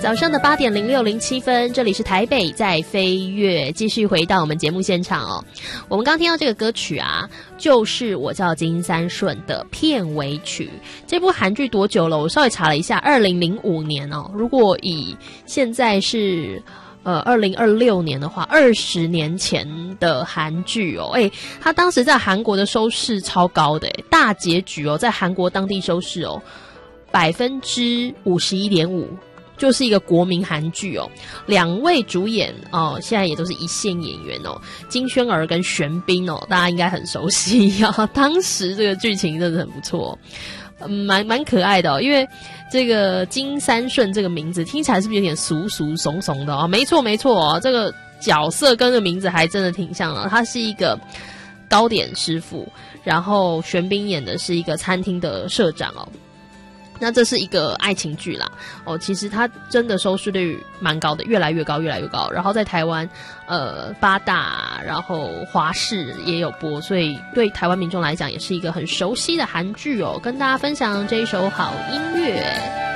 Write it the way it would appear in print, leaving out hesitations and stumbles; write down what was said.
早上的8点06:07，这里是台北在飞跃，继续回到我们节目现场哦。我们刚听到这个歌曲啊，就是我叫金三顺的片尾曲。这部韩剧多久了？我稍微查了一下，2005年哦。如果以现在是2026年的话，20年前的韩剧哦，它当时在韩国的收视超高的，大结局哦，在韩国当地收视哦51.5%。就是一个国民韩剧哦，2位主演哦，现在也都是一线演员哦，金宣儿跟玄彬哦，大家应该很熟悉啊。当时这个剧情真的很不错，蛮可爱的哦，因为这个金三顺这个名字听起来是不是有点俗俗怂怂的哦？没错哦，这个角色跟这个名字还真的挺像的，他是一个糕点师傅，然后玄彬演的是一个餐厅的社长哦。那这是一个爱情剧啦，其实它真的收视率蛮高的，越来越高。然后在台湾，八大，然后华视也有播，所以对台湾民众来讲也是一个很熟悉的韩剧哦。跟大家分享这一首好音乐。